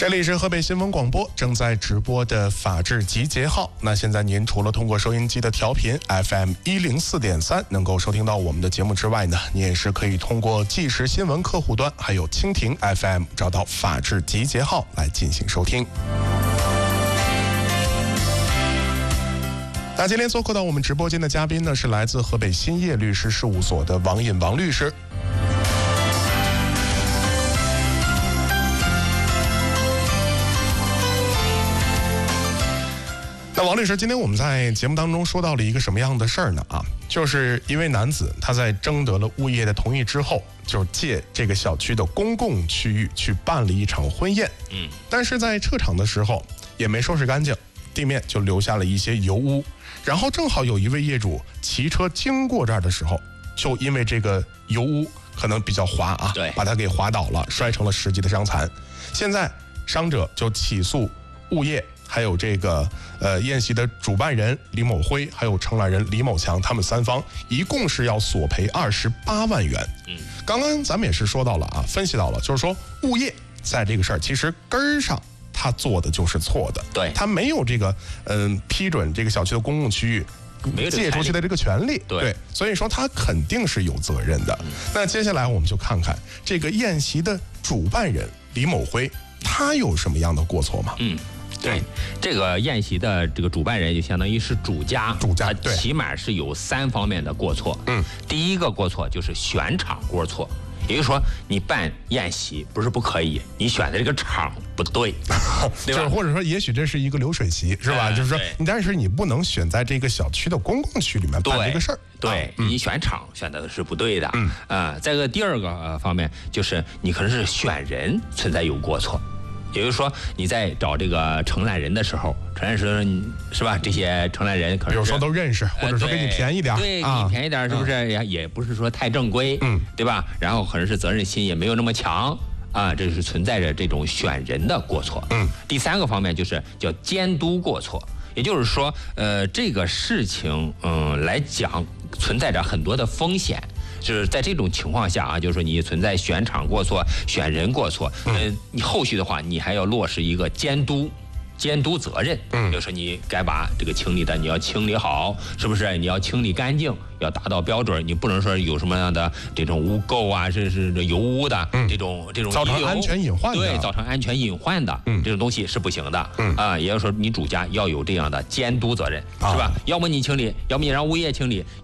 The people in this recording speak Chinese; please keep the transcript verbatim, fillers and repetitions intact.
这里是河北新闻广播正在直播的法治集结号。那现在您除了通过收音机的调频 F M 一零四点三能够收听到我们的节目之外呢，你也是可以通过即时新闻客户端还有蜻蜓 F M 找到法治集结号来进行收听。那今天做客到我们直播间的嘉宾呢，是来自河北兴业律师事务所的王引王律师。那王律师，今天我们在节目当中说到了一个什么样的事儿呢？啊，就是一位男子他在征得了物业的同意之后，就借这个小区的公共区域去办了一场婚宴。嗯，但是在撤场的时候也没收拾干净，地面就留下了一些油污。然后正好有一位业主骑车经过这儿的时候，就因为这个油污可能比较滑啊， 对， 把他给滑倒了，摔成了十级的伤残。现在伤者就起诉物业。还有这个呃宴席的主办人李某辉，还有承揽人李某强，他们三方一共是要索赔二十八万元。嗯，刚刚咱们也是说到了啊，分析到了，就是说物业在这个事儿其实根儿上他做的就是错的， 对， 他没有这个嗯、呃、批准这个小区的公共区域借出去的这个权利， 对， 对，所以说他肯定是有责任的。嗯、那接下来我们就看看这个宴席的主办人李某辉，他有什么样的过错吗？ 嗯。对，这个宴席的这个主办人就相当于是主家， 主家他起码是有三方面的过错。嗯，第一个过错就是选场过错，也就是说你办宴席不是不可以，你选的这个场不对，对吧？ 或者说也许这是一个流水席，是吧？嗯、就是说你但是你不能选在这个小区的公共区里面办这个事儿。 对、啊嗯、你选场选的是不对的。嗯啊、呃，再一个第二个、呃、方面就是你可能是选人存在有过错。也就是说，你在找这个承揽人的时候，承揽人是吧？这些承揽人可能有时候都认识，或者说给你便宜点， 对，给你便宜点，是不是？也也不是说太正规，嗯，对吧？然后可能是责任心也没有那么强啊，这是存在着这种选人的过错。嗯，第三个方面就是叫监督过错，也就是说，呃，这个事情，嗯，来讲存在着很多的风险。就是在这种情况下啊，就是说你存在选场过错、选人过错，呃，你后续的话你还要落实一个监督。监督责任，嗯，就是你该把这个清理的你要清理好，是不是？你要清理干净，要达到标准，你不能说有什么样的这种污垢啊，是是油污的、嗯、这种这种造成安全隐患的， 对，造成安全隐患的，嗯，这种东西是不行的，嗯啊，也就是说你主家要有这样的监督责任，是吧？啊、要么你清理，要么你让物业清理。